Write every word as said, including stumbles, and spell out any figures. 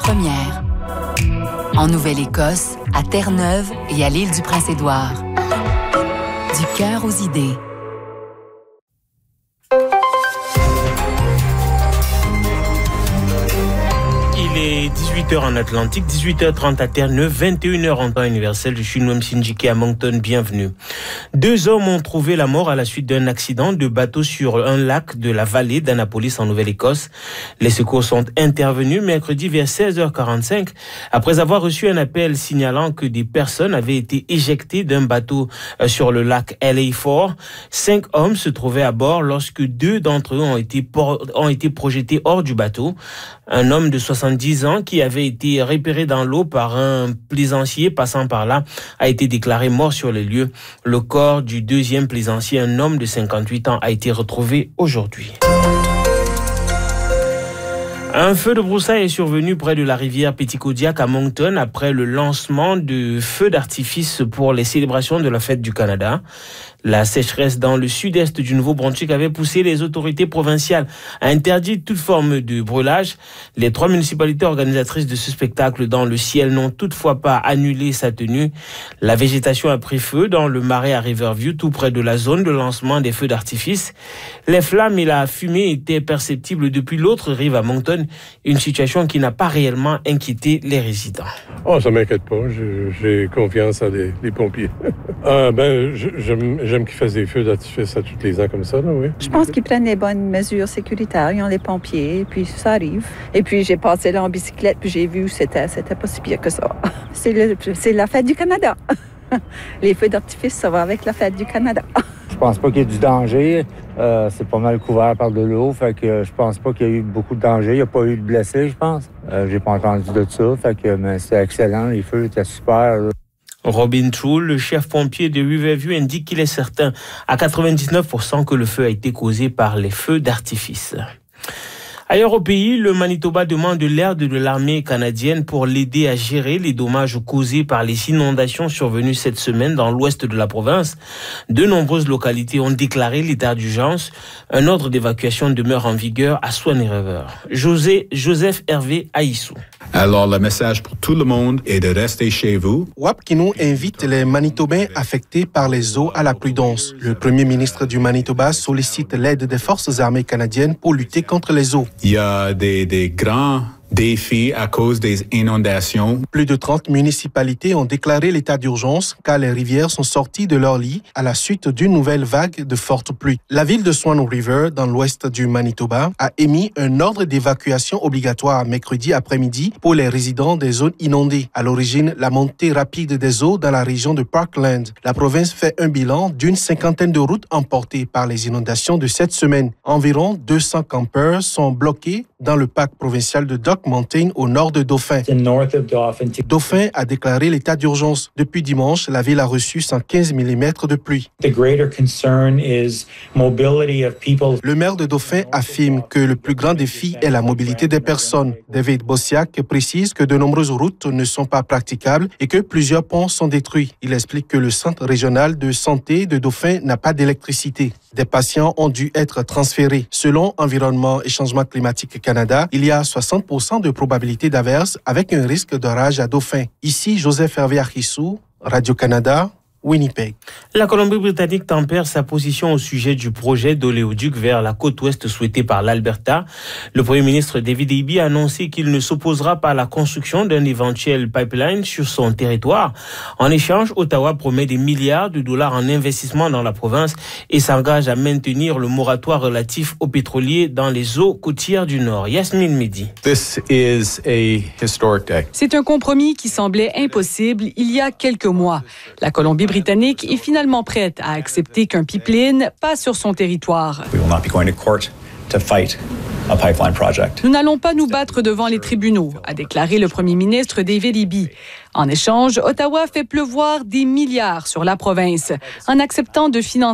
première. En Nouvelle-Écosse, à Terre-Neuve et à l'île du Prince-Édouard. Du cœur aux idées. Il est dix-huit heures en Atlantique, dix-huit heures trente à Terre-Neuve, vingt et une heures en temps universel. Je suis Noam Sinjike à Moncton, bienvenue. Deux hommes ont trouvé la mort à la suite d'un accident de bateau sur un lac de la vallée d'Annapolis en Nouvelle-Écosse. Les secours sont intervenus mercredi vers seize heures quarante-cinq après avoir reçu un appel signalant que des personnes avaient été éjectées d'un bateau sur le lac L A quatre. Cinq hommes se trouvaient à bord lorsque deux d'entre eux ont été, por- ont été projetés hors du bateau. Un homme de soixante-dix ans qui avait été repéré dans l'eau par un plaisancier passant par là a été déclaré mort sur les lieux. Le corps du deuxième plaisancier, un homme de cinquante-huit ans, a été retrouvé aujourd'hui. Un feu de broussailles est survenu près de la rivière Petitcodiac à Moncton après le lancement de feux d'artifice pour les célébrations de la fête du Canada. La sécheresse dans le sud-est du Nouveau-Brunswick avait poussé les autorités provinciales à interdire toute forme de brûlage. Les trois municipalités organisatrices de ce spectacle dans le ciel n'ont toutefois pas annulé sa tenue. La végétation a pris feu dans le marais à Riverview, tout près de la zone de lancement des feux d'artifice. Les flammes et la fumée étaient perceptibles depuis l'autre rive à Moncton, une situation qui n'a pas réellement inquiété les résidents. Oh, ça m'inquiète pas. Je, j'ai confiance à des, des pompiers. ah, ben, je, j'aime, j'aime qu'ils fassent des feux d'artifice à tous les ans comme ça, là, oui. Je pense qu'ils prennent les bonnes mesures sécuritaires. Ils ont les pompiers, puis ça arrive. Et puis, j'ai passé là en bicyclette, puis j'ai vu que c'était, c'était pas si pire que ça. C'est, le, c'est la fête du Canada. Les feux d'artifice, ça va avec la fête du Canada. Je pense pas qu'il y ait du danger. Euh, c'est pas mal couvert par de l'eau, fait que je pense pas qu'il y a eu beaucoup de danger. Il n'y a pas eu de blessés, je pense. Euh, j'ai pas entendu de ça, fait que mais c'est excellent. Les feux étaient super. Là. Robin True, le chef pompier de Riverview, indique qu'il est certain à quatre-vingt-dix-neuf pour cent que le feu a été causé par les feux d'artifice. Ailleurs au pays, le Manitoba demande de l'aide de l'armée canadienne pour l'aider à gérer les dommages causés par les inondations survenues cette semaine dans l'ouest de la province. De nombreuses localités ont déclaré l'état d'urgence. Un ordre d'évacuation demeure en vigueur à Swan River. José, Joseph Hervé Aïssou. Alors, le message pour tout le monde est de rester chez vous. Wapkinou invite les Manitobains affectés par les eaux à la prudence. Le premier ministre du Manitoba sollicite l'aide des forces armées canadiennes pour lutter contre les eaux. Il y a des, des grands défis à cause des inondations. Plus de trente municipalités ont déclaré l'état d'urgence car les rivières sont sorties de leur lit à la suite d'une nouvelle vague de fortes pluies. La ville de Swan River, dans l'ouest du Manitoba, a émis un ordre d'évacuation obligatoire mercredi après-midi pour les résidents des zones inondées. À l'origine, la montée rapide des eaux dans la région de Parkland. La province fait un bilan d'une cinquantaine de routes emportées par les inondations de cette semaine. Environ deux cents campeurs sont bloqués dans le parc provincial de Dock Mountain au nord de Dauphin. Dauphin a déclaré l'état d'urgence. Depuis dimanche, la ville a reçu cent quinze millimètres de pluie. Le maire de Dauphin affirme que le plus grand défi est la mobilité des personnes. David Bossiak précise que de nombreuses routes ne sont pas praticables et que plusieurs ponts sont détruits. Il explique que le centre régional de santé de Dauphin n'a pas d'électricité. Des patients ont dû être transférés. Selon Environnement et Changement climatique Canada, il y a soixante pour cent de probabilité d'averse avec un risque d'orage à Dauphin. Ici, Joseph Hervé Achissou, Radio-Canada, Winnipeg. La Colombie-Britannique tempère sa position au sujet du projet d'oléoduc vers la côte ouest souhaité par l'Alberta. Le Premier ministre David Eby a annoncé qu'il ne s'opposera pas à la construction d'un éventuel pipeline sur son territoire. En échange, Ottawa promet des milliards de dollars en investissement dans la province et s'engage à maintenir le moratoire relatif aux pétroliers dans les eaux côtières du Nord. Yasmine Mehdi. This is a historic day. C'est un compromis qui semblait impossible il y a quelques mois. La Colombie britannique est finalement prête à accepter qu'un pipeline passe sur son territoire. We will not be going to court to fight a pipeline project. Nous n'allons pas nous battre devant les tribunaux, a déclaré le premier ministre David Eby. En échange, Ottawa fait pleuvoir des milliards sur la province en acceptant de financer